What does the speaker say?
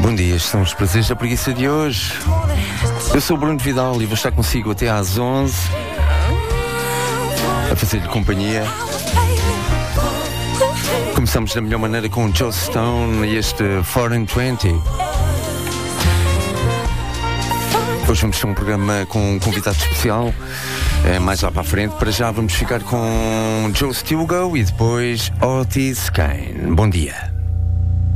Bom dia, são os prazeres da preguiça de hoje. Eu sou o Bruno Vidal e vou estar consigo até às 11 a fazer-lhe companhia. Começamos da melhor maneira com o Joe Stone e este 420. Hoje vamos ter um programa com um convidado especial, mais lá para a frente. Para já vamos ficar com Joe Stilgoe e depois Otis Kane. Bom dia.